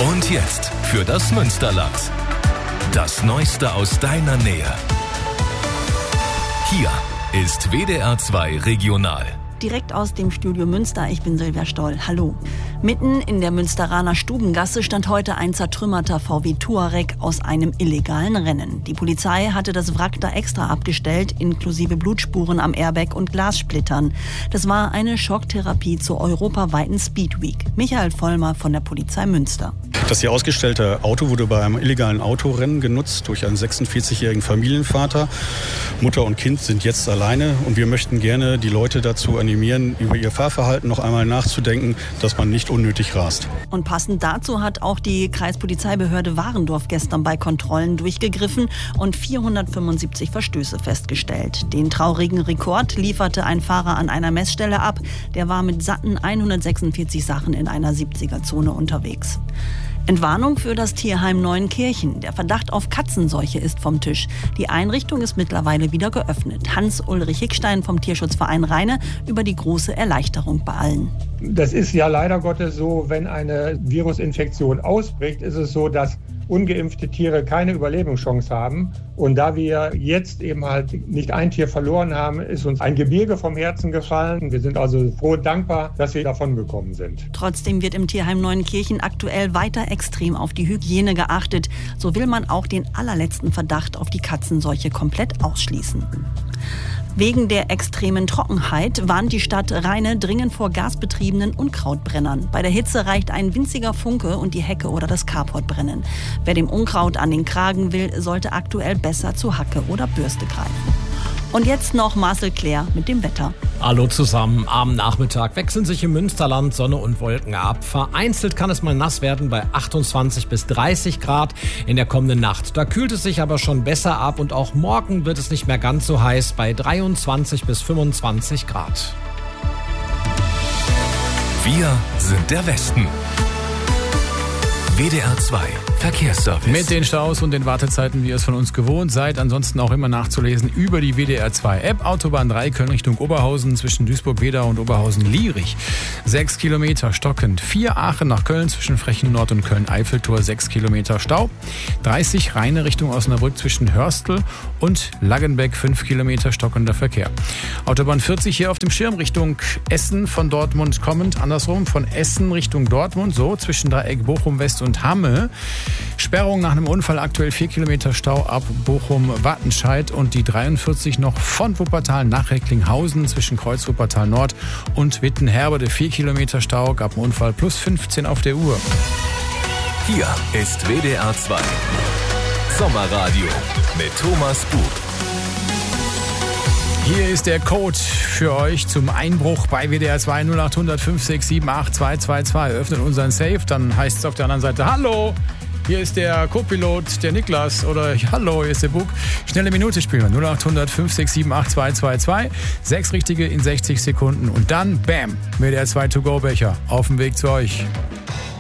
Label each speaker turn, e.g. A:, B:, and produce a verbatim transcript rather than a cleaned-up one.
A: Und jetzt für das Münsterland. Das Neueste aus deiner Nähe. Hier ist W D R zwei Regional.
B: Direkt aus dem Studio Münster, ich bin Silvia Stoll. Hallo. Mitten in der Münsteraner Stubengasse stand heute ein zertrümmerter V W Touareg aus einem illegalen Rennen. Die Polizei hatte das Wrack da extra abgestellt, inklusive Blutspuren am Airbag und Glassplittern. Das war eine Schocktherapie zur europaweiten Speed Week. Michael Vollmer von der Polizei Münster.
C: Das hier ausgestellte Auto wurde bei einem illegalen Autorennen genutzt durch einen sechsundvierzigjährigen Familienvater. Mutter und Kind sind jetzt alleine und wir möchten gerne die Leute dazu animieren, über ihr Fahrverhalten noch einmal nachzudenken, dass man nicht unnötig rast.
B: Und passend dazu hat auch die Kreispolizeibehörde Warendorf gestern bei Kontrollen durchgegriffen und vierhundertfünfundsiebzig Verstöße festgestellt. Den traurigen Rekord lieferte ein Fahrer an einer Messstelle ab. Der war mit satten hundertsechsundvierzig Sachen in einer siebziger-Zone unterwegs. Entwarnung für das Tierheim Neuenkirchen. Der Verdacht auf Katzenseuche ist vom Tisch. Die Einrichtung ist mittlerweile wieder geöffnet. Hans-Ulrich Hickstein vom Tierschutzverein Rheine über die große Erleichterung bei allen.
D: Das ist ja leider Gottes so, wenn eine Virusinfektion ausbricht, ist es so, dass ungeimpfte Tiere keine Überlebenschance haben. Und da wir jetzt eben halt nicht ein Tier verloren haben, ist uns ein Gebirge vom Herzen gefallen. Wir sind also froh und dankbar, dass wir davon gekommen sind.
B: Trotzdem wird im Tierheim Neuenkirchen aktuell weiter extrem auf die Hygiene geachtet. So will man auch den allerletzten Verdacht auf die Katzenseuche komplett ausschließen. Wegen der extremen Trockenheit warnt die Stadt Rheine dringend vor gasbetriebenen Unkrautbrennern. Bei der Hitze reicht ein winziger Funke und die Hecke oder das Carport brennen. Wer dem Unkraut an den Kragen will, sollte aktuell besser zu Hacke oder Bürste greifen. Und jetzt noch Marcel Claire mit dem Wetter.
E: Hallo zusammen. Am Nachmittag wechseln sich im Münsterland Sonne und Wolken ab. Vereinzelt kann es mal nass werden bei achtundzwanzig bis dreißig Grad in der kommenden Nacht. Da kühlt es sich aber schon besser ab und auch morgen wird es nicht mehr ganz so heiß bei dreiundzwanzig bis fünfundzwanzig Grad.
A: Wir sind der Westen. W D R zwei Verkehrsservice.
F: Mit den Staus und den Wartezeiten, wie ihr es von uns gewohnt seid. Ansonsten auch immer nachzulesen über die W D R zwei App. Autobahn drei Köln Richtung Oberhausen zwischen Duisburg-Wedau und Oberhausen-Lierig. sechs Kilometer stockend. vier Aachen nach Köln zwischen Frechen Nord und Köln-Eiffeltor. sechs Kilometer Stau. dreißig Rheine Richtung Osnabrück zwischen Hörstel und Laggenbeck. fünf Kilometer stockender Verkehr. Autobahn vierzig hier auf dem Schirm Richtung Essen von Dortmund kommend. Andersrum von Essen Richtung Dortmund. So zwischen Dreieck Bochum West und Hamme. Sperrung nach einem Unfall, aktuell vier Kilometer Stau ab Bochum-Wattenscheid und die dreiundvierzig noch von Wuppertal nach Recklinghausen zwischen Kreuz Wuppertal Nord und Wittenherbede. vier Kilometer Stau, gab einen Unfall, plus fünfzehn auf der Uhr.
A: Hier ist W D R zwei Sommerradio mit Thomas Bub.
F: Hier ist der Code für euch zum Einbruch bei W D R zwei null acht null null fünf sechs sieben acht zwei zwei zwei. Öffnet unseren Safe, dann heißt es auf der anderen Seite: Hallo, hier ist der Co-Pilot, der Niklas, oder Hallo, hier ist der Bug. Schnelle Minute spielen wir. null acht null null fünf sechs sieben acht zwei zwei zwei. Sechs richtige in sechzig Sekunden und dann, bam, W D R zwei To-Go-Becher auf dem Weg zu euch.